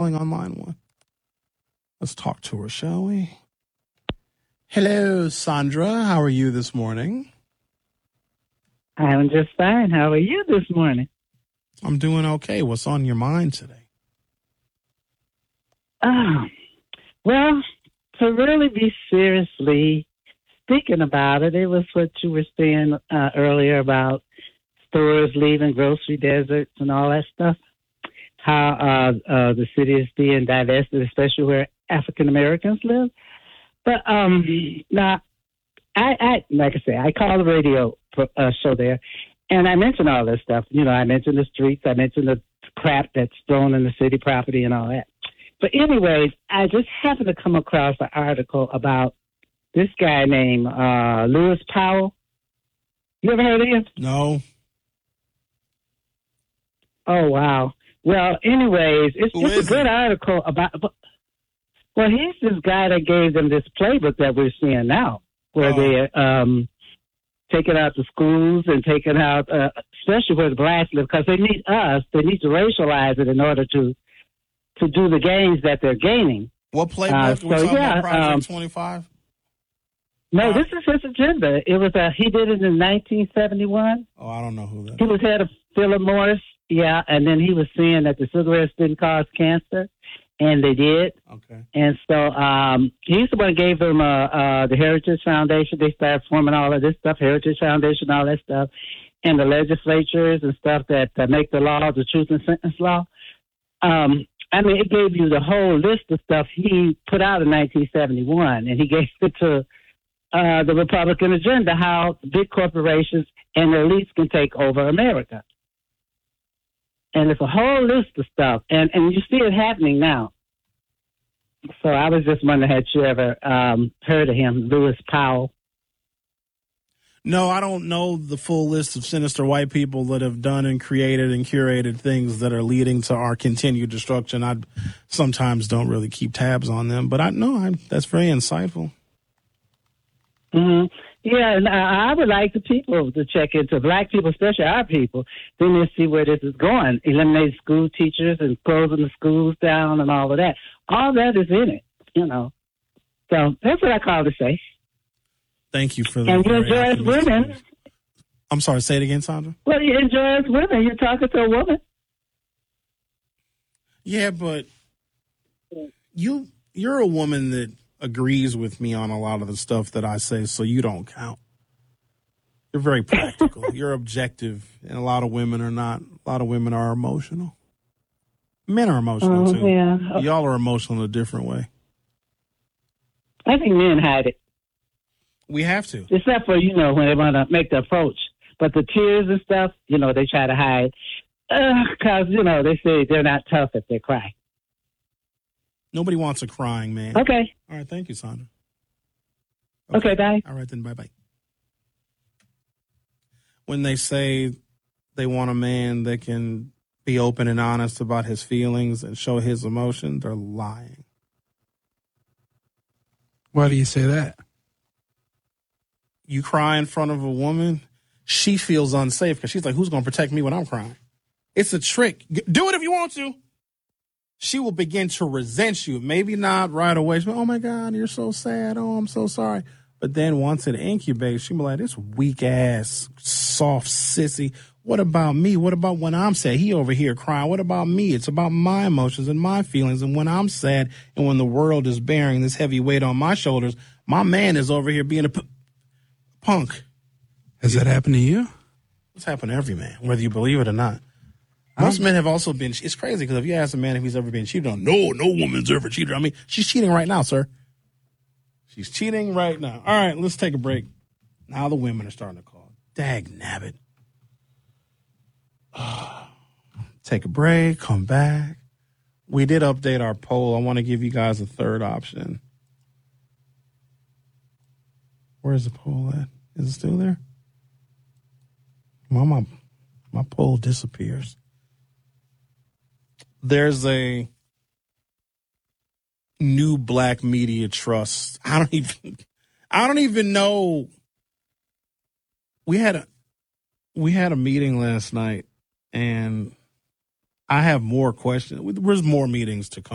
calling on line one. Let's talk to her, shall we? Hello, Sandra. How are you this morning? I'm just fine. How are you this morning? I'm doing okay. What's on your mind today? Well, to really be seriously speaking about it, it was what you were saying earlier about stores leaving grocery deserts and all that stuff. How the city is being divested, especially where African Americans live. But now, I like I say, I call the radio show there, and I mention all this stuff. You know, I mentioned the streets, I mentioned the crap that's thrown in the city property and all that. But anyways, I just happened to come across an article about this guy named Lewis Powell. You ever heard of him? No. Oh, wow. Well, anyways, it's just a good article about... Well, he's this guy that gave them this playbook that we're seeing now, where they're taking out the schools and taking out, especially where the blacks live, because they need us. They need to racialize it in order to do the gains that they're gaining. What playbook? We're talking about Project 25? No, this is his agenda. It was he did it in 1971. Oh, I don't know who that is. He was head of Philip Morris, yeah, and then he was saying that the cigarettes didn't cause cancer. And they did. Okay. And so he's the one who gave them the Heritage Foundation. They started forming all of this stuff, Heritage Foundation, all that stuff, and the legislatures and stuff that make the law, the truth and sentence law. I mean, it gave you the whole list of stuff he put out in 1971, and he gave it to the Republican agenda, how big corporations and the elites can take over America. And it's a whole list of stuff, and you see it happening now. So I was just wondering, had you ever heard of him, Lewis Powell? No, I don't know the full list of sinister white people that have done and created and curated things that are leading to our continued destruction. I sometimes don't really keep tabs on them, but that's very insightful. Mm-hmm. Yeah, and I would like the people to check into black people, especially our people. Then they'll see where this is going. Eliminate school teachers and closing the schools down and all of that. All that is in it, you know. So that's what I call to say. Thank you for that. And you enjoy as women. I'm sorry, say it again, Sandra. Well, you enjoy as women. You're talking to a woman. Yeah, but you're a woman that agrees with me on a lot of the stuff that I say, so you don't count. You're very practical. You're objective, and a lot of women are not. A lot of women are emotional. Men are emotional, too. Yeah. Y'all are emotional in a different way. I think men hide it. We have to. Except for, when they want to make the approach. But the tears and stuff, they try to hide. Because, they say they're not tough if they cry. Nobody wants a crying man. Okay. All right. Thank you, Sandra. Okay, bye. All right, then. Bye-bye. When they say they want a man that can be open and honest about his feelings and show his emotion, they're lying. Why do you say that? You cry in front of a woman, she feels unsafe because she's like, who's going to protect me when I'm crying? It's a trick. Do it if you want to. She will begin to resent you. Maybe not right away. She'll be, oh, my God, you're so sad. Oh, I'm so sorry. But then once it incubates, she'll be like, this weak-ass, soft sissy. What about me? What about when I'm sad? He over here crying. What about me? It's about my emotions and my feelings. And when I'm sad and when the world is bearing this heavy weight on my shoulders, my man is over here being a punk. Has that happened to you? It's happened to every man, whether you believe it or not. Most men have also been, it's crazy because if you ask a man if he's ever been cheated on, no woman's ever cheated. I mean, she's cheating right now, sir. She's cheating right now. All right, let's take a break. Now the women are starting to call. Dag nabbit. Take a break, come back. We did update our poll. I want to give you guys a third option. Where's the poll at? Is it still there? My poll disappears. There's a new black media trust. I don't even know. We had a meeting last night, and I have more questions. There's more meetings to come.